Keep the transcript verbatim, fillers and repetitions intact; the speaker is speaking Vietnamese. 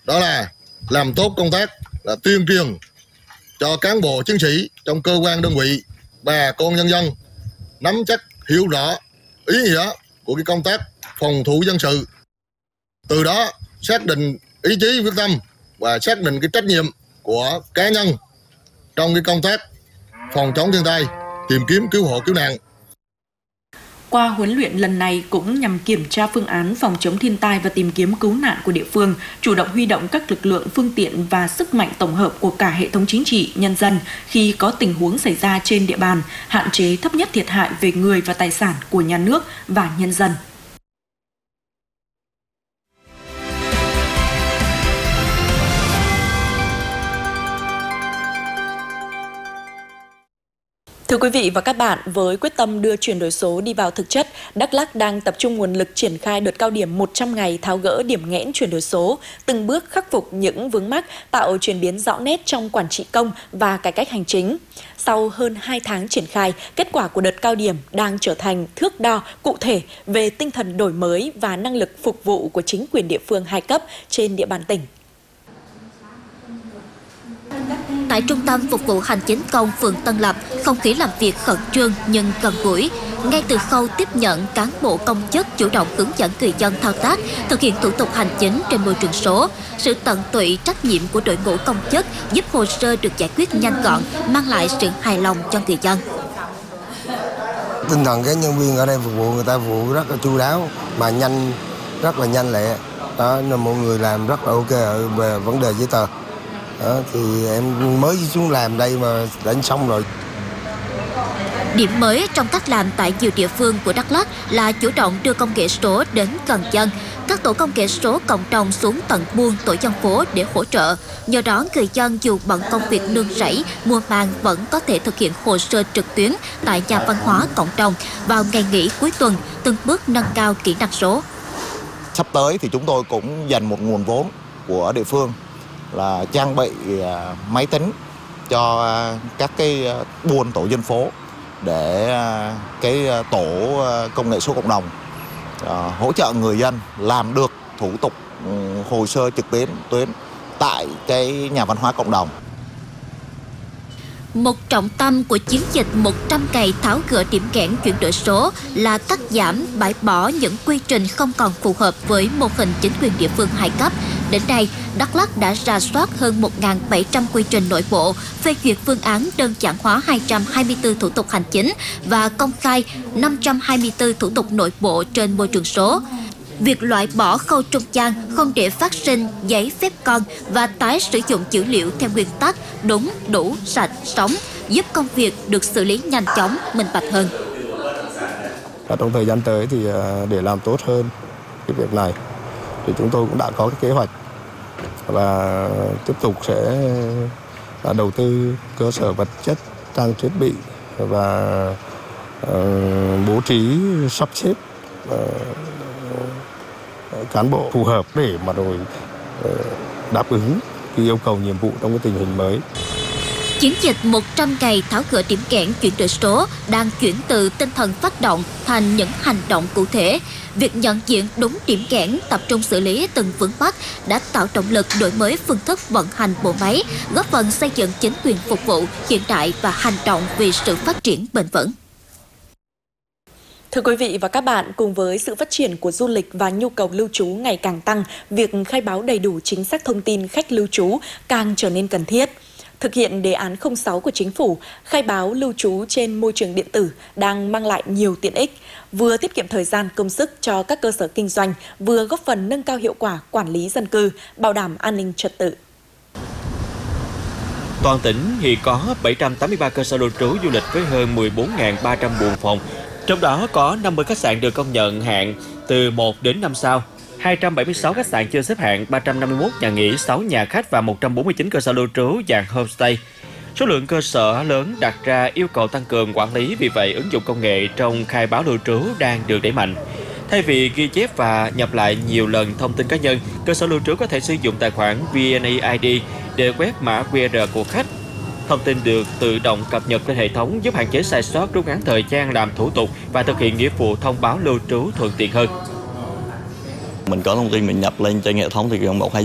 đó là làm tốt công tác là tuyên truyền cho cán bộ chiến sĩ trong cơ quan đơn vị, bà con nhân dân nắm chắc hiểu rõ ý nghĩa của cái công tác phòng thủ dân sự. Từ đó xác định ý chí quyết tâm và xác định cái trách nhiệm của cá nhân trong cái công tác phòng chống thiên tai, tìm kiếm cứu hộ cứu nạn. Qua huấn luyện lần này cũng nhằm kiểm tra phương án phòng chống thiên tai và tìm kiếm cứu nạn của địa phương, chủ động huy động các lực lượng, phương tiện và sức mạnh tổng hợp của cả hệ thống chính trị, nhân dân khi có tình huống xảy ra trên địa bàn, hạn chế thấp nhất thiệt hại về người và tài sản của nhà nước và nhân dân. Thưa quý vị và các bạn, với quyết tâm đưa chuyển đổi số đi vào thực chất, Đắk Lắk đang tập trung nguồn lực triển khai đợt cao điểm một trăm ngày tháo gỡ điểm nghẽn chuyển đổi số, từng bước khắc phục những vướng mắc, tạo chuyển biến rõ nét trong quản trị công và cải cách hành chính. Sau hơn hai tháng triển khai, kết quả của đợt cao điểm đang trở thành thước đo cụ thể về tinh thần đổi mới và năng lực phục vụ của chính quyền địa phương hai cấp trên địa bàn tỉnh. Tại Trung tâm Phục vụ Hành chính công phường Tân Lập, không khí làm việc khẩn trương nhưng gần gũi. Ngay từ khâu tiếp nhận, cán bộ công chức chủ động hướng dẫn người dân thao tác, thực hiện thủ tục hành chính trên môi trường số. Sự tận tụy, trách nhiệm của đội ngũ công chức giúp hồ sơ được giải quyết nhanh gọn, mang lại sự hài lòng cho người dân. Tinh thần các nhân viên ở đây phục vụ người ta phục vụ rất là chu đáo, mà nhanh, rất là nhanh lẹ. Đó, nên mọi người làm rất là ok ở về vấn đề giấy tờ. Đó, thì em mới xuống làm đây mà đã xong rồi. Điểm mới trong cách làm tại nhiều địa phương của Đắk Lắk là chủ động đưa công nghệ số đến gần dân. Các tổ công nghệ số cộng đồng xuống tận buôn, tổ dân phố để hỗ trợ. Nhờ đó, người dân dù bận công việc nương rẫy, mùa màng vẫn có thể thực hiện hồ sơ trực tuyến tại nhà văn hóa cộng đồng vào ngày nghỉ cuối tuần, từng bước nâng cao kỹ năng số. Sắp tới thì chúng tôi cũng dành một nguồn vốn của địa phương là trang bị máy tính cho các cái buôn tổ dân phố để cái tổ công nghệ số cộng đồng hỗ trợ người dân làm được thủ tục hồ sơ trực tuyến tuyến tại cái nhà văn hóa cộng đồng. Một trọng tâm của chiến dịch một trăm ngày tháo gỡ điểm nghẽn chuyển đổi số là cắt giảm, bãi bỏ những quy trình không còn phù hợp với mô hình chính quyền địa phương hai cấp. Đến nay, Đắk Lắk đã rà soát hơn một nghìn bảy trăm quy trình nội bộ, phê duyệt phương án đơn giản hóa hai trăm hai mươi tư thủ tục hành chính và công khai năm trăm hai mươi tư thủ tục nội bộ trên môi trường số. Việc loại bỏ khâu trung gian, không để phát sinh giấy phép con và tái sử dụng dữ liệu theo nguyên tắc đúng, đủ, sạch, sống, giúp công việc được xử lý nhanh chóng, minh bạch hơn. Trong thời gian tới thì để làm tốt hơn cái việc này, thì chúng tôi cũng đã có cái kế hoạch và tiếp tục sẽ đầu tư cơ sở vật chất, trang thiết bị và bố trí sắp xếp cán bộ phù hợp để mà rồi đáp ứng cái yêu cầu nhiệm vụ trong cái tình hình mới. Chiến dịch một trăm ngày tháo gỡ điểm nghẽn chuyển đổi số đang chuyển từ tinh thần phát động thành những hành động cụ thể. Việc nhận diện đúng điểm nghẽn, tập trung xử lý từng vướng mắc đã tạo động lực đổi mới phương thức vận hành bộ máy, góp phần xây dựng chính quyền phục vụ hiện đại và hành động vì sự phát triển bền vững. Thưa quý vị và các bạn, cùng với sự phát triển của du lịch và nhu cầu lưu trú ngày càng tăng, việc khai báo đầy đủ chính xác thông tin khách lưu trú càng trở nên cần thiết. Thực hiện đề án không sáu của Chính phủ, khai báo lưu trú trên môi trường điện tử đang mang lại nhiều tiện ích, vừa tiết kiệm thời gian công sức cho các cơ sở kinh doanh, vừa góp phần nâng cao hiệu quả quản lý dân cư, bảo đảm an ninh trật tự. Toàn tỉnh hiện có bảy trăm tám mươi ba cơ sở lưu trú du lịch với hơn mười bốn nghìn ba trăm buồng phòng. Trong đó có năm mươi khách sạn được công nhận hạng từ một đến năm sao, hai trăm bảy mươi sáu khách sạn chưa xếp hạng, ba trăm năm mươi mốt nhà nghỉ, sáu nhà khách và một trăm bốn mươi chín cơ sở lưu trú dạng homestay. Số lượng cơ sở lớn đặt ra yêu cầu tăng cường quản lý, vì vậy ứng dụng công nghệ trong khai báo lưu trú đang được đẩy mạnh. Thay vì ghi chép và nhập lại nhiều lần thông tin cá nhân, cơ sở lưu trú có thể sử dụng tài khoản vê en e i đê để quét mã quy rờ của khách. Thông tin được tự động cập nhật lên hệ thống giúp hạn chế sai sót, rút ngắn thời gian làm thủ tục và thực hiện nghĩa vụ thông báo lưu trú thuận tiện hơn. Mình có thông tin mình nhập lên trên hệ thống thì một hai